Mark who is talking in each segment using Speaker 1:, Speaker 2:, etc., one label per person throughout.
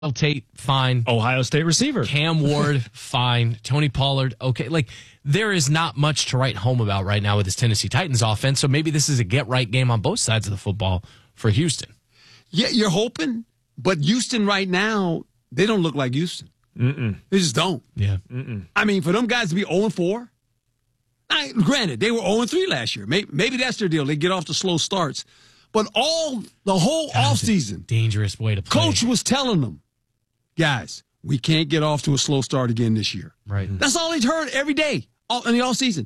Speaker 1: Tate, fine.
Speaker 2: Ohio State receiver.
Speaker 1: Cam Ward, fine. Tony Pollard, okay. Like, there is not much to write home about right now with this Tennessee Titans offense, so maybe this is a get-right game on both sides of the football for Houston.
Speaker 3: Yeah, you're hoping, but Houston right now, they don't look like Houston. They just don't.
Speaker 1: Yeah.
Speaker 3: I mean, for them guys to be 0-4, granted, they were 0-3 last year. Maybe that's their deal. They get off to slow starts. But the whole offseason,
Speaker 1: dangerous way to play.
Speaker 3: Coach was telling them, guys, we can't get off to a slow start again this year.
Speaker 1: Right.
Speaker 3: That's all he's heard every day in the offseason.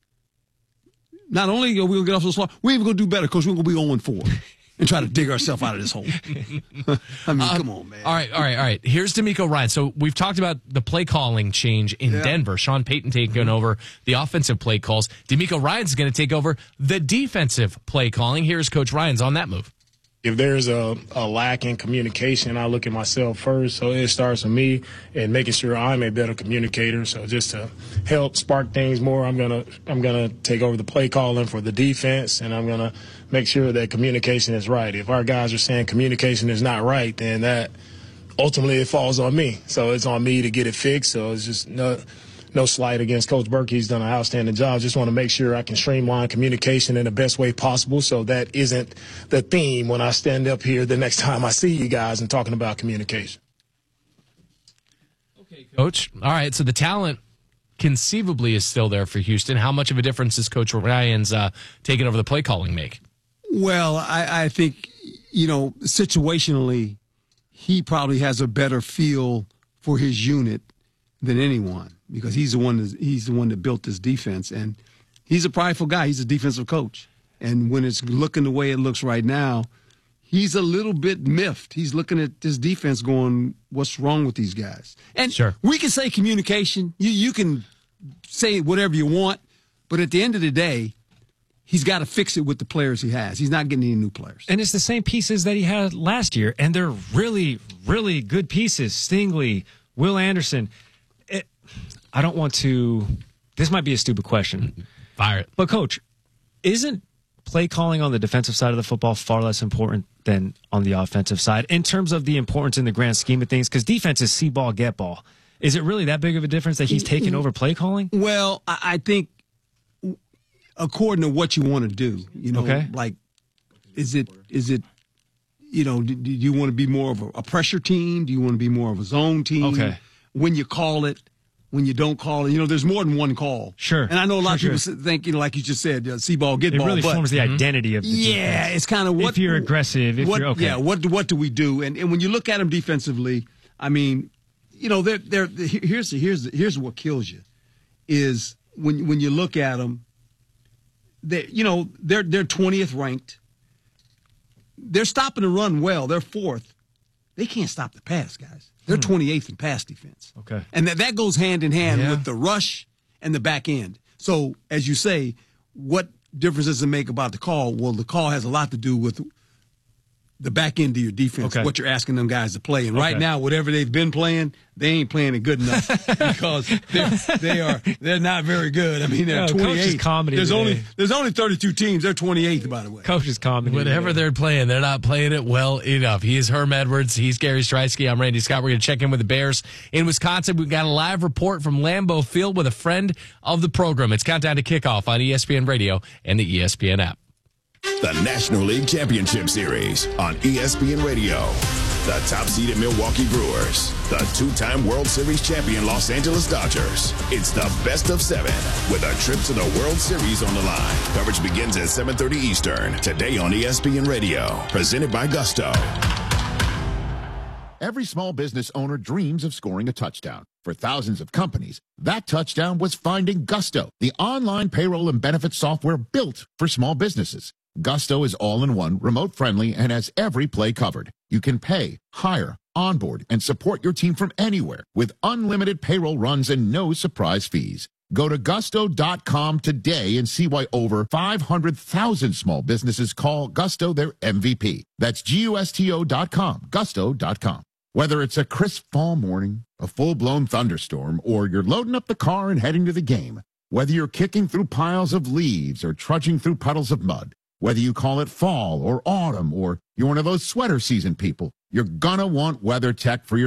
Speaker 3: Not only are we going to get off to a slow start, we're even going to do better, Coach. We're going to be 0-4 and try to dig ourselves out of this hole. I mean, come on, man.
Speaker 1: All right. Here's DeMeco Ryan. So we've talked about the play calling change in Denver. Sean Payton taking over the offensive play calls. DeMeco Ryan's going to take over the defensive play calling. Here's Coach Ryan's on that move.
Speaker 4: If there's a lack in communication, I look at myself first. So it starts with me and making sure I'm a better communicator. So just to help spark things more, I'm gonna take over the play calling for the defense, and I'm gonna make sure that communication is right. If our guys are saying communication is not right, then that ultimately it falls on me. So it's on me to get it fixed. So it's just no slight against Coach Burke. He's done an outstanding job. Just want to make sure I can streamline communication in the best way possible so that isn't the theme when I stand up here the next time I see you guys and talking about communication.
Speaker 1: Okay, Coach. All right, so the talent conceivably is still there for Houston. How much of a difference does Coach Ryan's taking over the play calling make?
Speaker 3: Well, I think, situationally, he probably has a better feel for his unit than anyone, because he's the one that built this defense, and he's a prideful guy. He's a defensive coach, and when it's looking the way it looks right now, he's a little bit miffed. He's looking at this defense going, what's wrong with these guys? And we can say communication. You can say whatever you want, but at the end of the day, he's got to fix it with the players he has. He's not getting any new players.
Speaker 2: And it's the same pieces that he had last year, and they're really, really good pieces. Stingley, Will Anderson. I don't want to – this might be a stupid question.
Speaker 1: Fire it.
Speaker 2: But, Coach, isn't play calling on the defensive side of the football far less important than on the offensive side in terms of the importance in the grand scheme of things? Because defense is see ball, get ball. Is it really that big of a difference that he's taking over play calling?
Speaker 3: Well, I think according to what you want to do, like is it do you want to be more of a pressure team? Do you want to be more of a zone team?
Speaker 2: Okay.
Speaker 3: When you call it, when you don't call it, there's more than one call.
Speaker 2: Sure.
Speaker 3: And I know a lot of people think, like you just said, see ball, get ball.
Speaker 2: It really forms the identity of the defense.
Speaker 3: Yeah, it's kind of what.
Speaker 2: If you're aggressive, if you're okay.
Speaker 3: Yeah, what do we do? And when you look at them defensively, I mean, here's what kills you is when you look at them, they're 20th ranked. They're stopping the run well. They're 4th. They can't stop the pass, guys. They're 28th in pass defense.
Speaker 2: Okay.
Speaker 3: And that goes hand in hand with the rush and the back end. So, as you say, what difference does it make about the call? Well, the call has a lot to do with the back end of your defense, what you're asking them guys to play. And right now, whatever they've been playing, they ain't playing it good enough because they're not very good. I mean, they're 28.
Speaker 2: Comedy
Speaker 3: there's only 32 teams. They're 28th, by the way.
Speaker 2: Coach's comedy.
Speaker 1: Whatever they're playing, they're not playing it well enough. He is Herm Edwards. He's Gary Streisky. I'm Randy Scott. We're going to check in with the Bears in Wisconsin. We've got a live report from Lambeau Field with a friend of the program. It's countdown to kickoff on ESPN Radio and the ESPN app.
Speaker 5: The National League Championship Series on ESPN Radio. The top seeded Milwaukee Brewers. The two-time World Series champion Los Angeles Dodgers. It's the best of 7 with a trip to the World Series on the line. Coverage begins at 7:30 Eastern. Today on ESPN Radio. Presented by Gusto.
Speaker 6: Every small business owner dreams of scoring a touchdown. For thousands of companies, that touchdown was finding Gusto, the online payroll and benefits software built for small businesses. Gusto is all-in-one, remote-friendly, and has every play covered. You can pay, hire, onboard, and support your team from anywhere with unlimited payroll runs and no surprise fees. Go to gusto.com today and see why over 500,000 small businesses call Gusto their MVP. That's gusto.com, gusto.com. Whether it's a crisp fall morning, a full-blown thunderstorm, or you're loading up the car and heading to the game, whether you're kicking through piles of leaves or trudging through puddles of mud, Whether you call it fall or autumn or you're one of those sweater season people, you're gonna want WeatherTech for your